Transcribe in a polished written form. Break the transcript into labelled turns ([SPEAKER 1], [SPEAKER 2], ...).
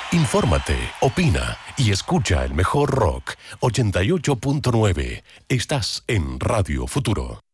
[SPEAKER 1] Infórmate, opina y escucha el mejor rock. 88.9. Estás en Radio Futuro.